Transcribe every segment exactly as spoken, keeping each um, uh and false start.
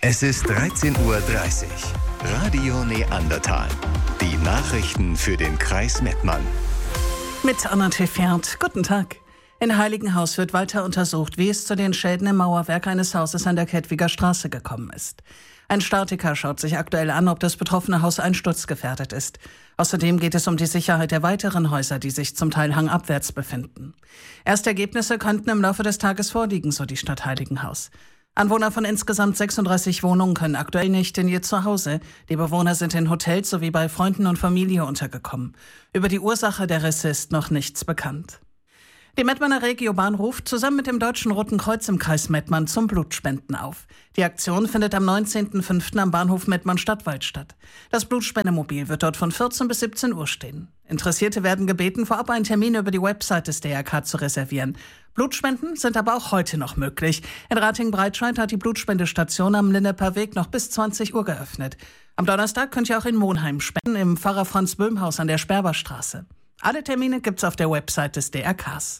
Es ist dreizehn Uhr dreißig. Radio Neandertal. Die Nachrichten für den Kreis Mettmann. Mit Anna Tefert. Guten Tag. In Heiligenhaus wird weiter untersucht, wie es zu den Schäden im Mauerwerk eines Hauses an der Kettwiger Straße gekommen ist. Ein Statiker schaut sich aktuell an, ob das betroffene Haus einsturzgefährdet ist. Außerdem geht es um die Sicherheit der weiteren Häuser, die sich zum Teil hangabwärts befinden. Erste Ergebnisse könnten im Laufe des Tages vorliegen, so die Stadt Heiligenhaus. Anwohner von insgesamt sechsunddreißig Wohnungen können aktuell nicht in ihr Zuhause. Die Bewohner sind in Hotels sowie bei Freunden und Familie untergekommen. Über die Ursache der Risse ist noch nichts bekannt. Die Mettmanner Regiobahn ruft zusammen mit dem Deutschen Roten Kreuz im Kreis Mettmann zum Blutspenden auf. Die Aktion findet am neunzehnten fünften am Bahnhof Mettmann-Stadtwald statt. Das Blutspendemobil wird dort von vierzehn bis siebzehn Uhr stehen. Interessierte werden gebeten, vorab einen Termin über die Website des D R K zu reservieren. Blutspenden sind aber auch heute noch möglich. In Rating-Breitscheid hat die Blutspendestation am Linneper Weg noch bis zwanzig Uhr geöffnet. Am Donnerstag könnt ihr auch in Monheim spenden, im Pfarrer Franz Böhm Haus an der Sperberstraße. Alle Termine gibt's auf der Website des D R Ks.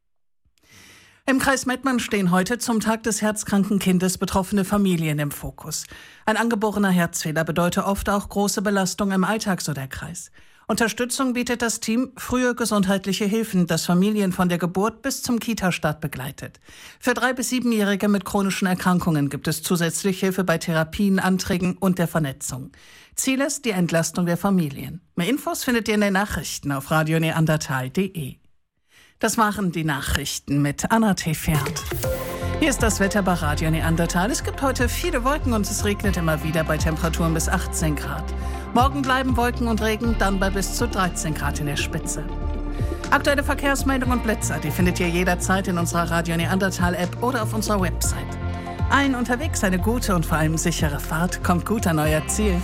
Im Kreis Mettmann stehen heute zum Tag des herzkranken Kindes betroffene Familien im Fokus. Ein angeborener Herzfehler bedeutet oft auch große Belastung im Alltag, so der Kreis. Unterstützung bietet das Team Frühe gesundheitliche Hilfen, das Familien von der Geburt bis zum Kita-Start begleitet. Für drei- bis siebenjährige mit chronischen Erkrankungen gibt es zusätzlich Hilfe bei Therapien, Anträgen und der Vernetzung. Ziel ist die Entlastung der Familien. Mehr Infos findet ihr in den Nachrichten auf radio neandertal punkt de. Das waren die Nachrichten mit Anna Tefert. Hier ist das Wetter bei Radio Neandertal. Es gibt heute viele Wolken und es regnet immer wieder bei Temperaturen bis achtzehn Grad. Morgen bleiben Wolken und Regen, dann bei bis zu dreizehn Grad in der Spitze. Aktuelle Verkehrsmeldung und Blitzer, die findet ihr jederzeit in unserer Radio Neandertal App oder auf unserer Website. Allen unterwegs eine gute und vor allem sichere Fahrt. Kommt gut an euer Ziel.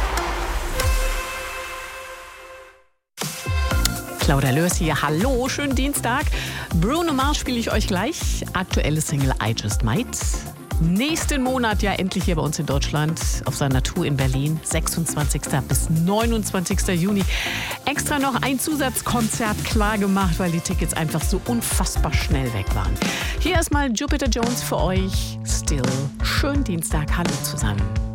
Claudia Lörs hier. Hallo, schönen Dienstag. Bruno Mars spiele ich euch gleich. Aktuelle Single I Just Might. Nächsten Monat ja endlich hier bei uns in Deutschland auf seiner Tour in Berlin. sechsundzwanzigsten bis neunundzwanzigsten Juni. Extra noch ein Zusatzkonzert klar gemacht, weil die Tickets einfach so unfassbar schnell weg waren. Hier erstmal Jupiter Jones für euch. Still. Schönen Dienstag. Hallo zusammen.